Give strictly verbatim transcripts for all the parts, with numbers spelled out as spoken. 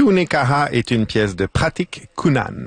Tunekaha est une pièce de Pratik Kunan.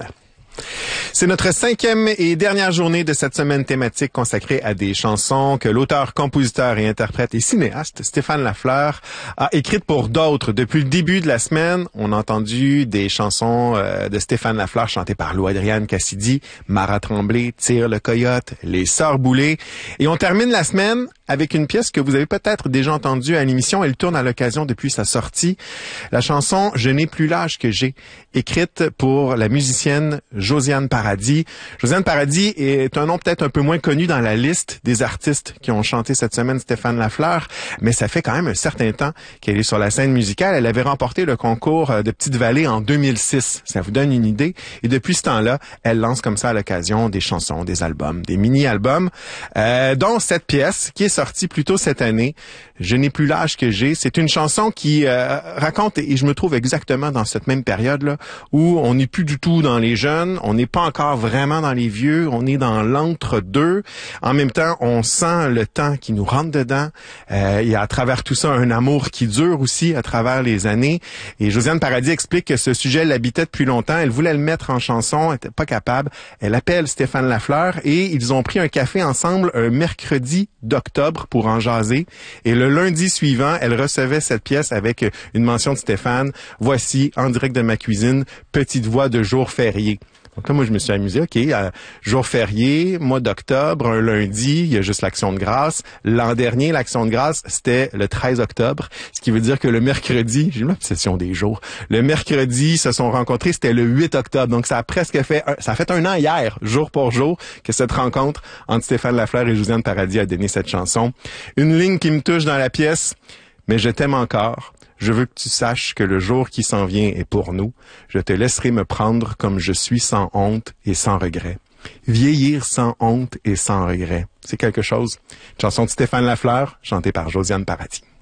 C'est notre cinquième et dernière journée de cette semaine thématique consacrée à des chansons que l'auteur, compositeur et interprète et cinéaste Stéphane Lafleur a écrites pour d'autres. Depuis le début de la semaine, on a entendu des chansons euh, de Stéphane Lafleur chantées par Lou-Adriane Cassidy, Mara Tremblay, Tire le Coyote, Les Sœurs Boulay. Et on termine la semaine avec une pièce que vous avez peut-être déjà entendue à l'émission. Elle tourne à l'occasion depuis sa sortie. La chanson « Je n'ai plus l'âge que j'ai », écrite pour la musicienne Josiane Paradis. Josiane Paradis est un nom peut-être un peu moins connu dans la liste des artistes qui ont chanté cette semaine Stéphane Lafleur, mais ça fait quand même un certain temps qu'elle est sur la scène musicale. Elle avait remporté le concours de Petite-Vallée en deux mille six. Ça vous donne une idée. Et depuis ce temps-là, elle lance comme ça à l'occasion des chansons, des albums, des mini-albums, euh, dont cette pièce qui est sortie plus tôt cette année. Je n'ai plus l'âge que j'ai. C'est une chanson qui euh, raconte, et je me trouve exactement dans cette même période-là, où on n'est plus du tout dans les jeunes, on n'est pas encore vraiment dans les vieux, on est dans l'entre-deux. En même temps, on sent le temps qui nous rentre dedans. Euh, il y a à travers tout ça un amour qui dure aussi à travers les années. Et Josiane Paradis explique que ce sujet l'habitait depuis longtemps. Elle voulait le mettre en chanson, elle n'était pas capable. Elle appelle Stéphane Lafleur et ils ont pris un café ensemble un mercredi d'octobre pour en jaser. Et le lundi suivant, elle recevait cette pièce avec une mention de Stéphane. Voici, en direct de ma cuisine, petite voix de jour férié. Donc là, moi, je me suis amusé. OK, euh, jour férié, mois d'octobre, un lundi, il y a juste l'Action de grâce. L'an dernier, l'Action de grâce, c'était le treize octobre, ce qui veut dire que le mercredi, j'ai une obsession des jours, le mercredi, ils se sont rencontrés, c'était le huit octobre. Donc, ça a presque fait, un, ça a fait un an hier, jour pour jour, que cette rencontre entre Stéphane Lafleur et Josiane Paradis a donné cette chanson. Une ligne qui me touche dans la pièce, mais je t'aime encore. Je veux que tu saches que le jour qui s'en vient est pour nous. Je te laisserai me prendre comme je suis sans honte et sans regret. Vieillir sans honte et sans regret. C'est quelque chose. Une chanson de Stéphane Lafleur, chantée par Josiane Paradis.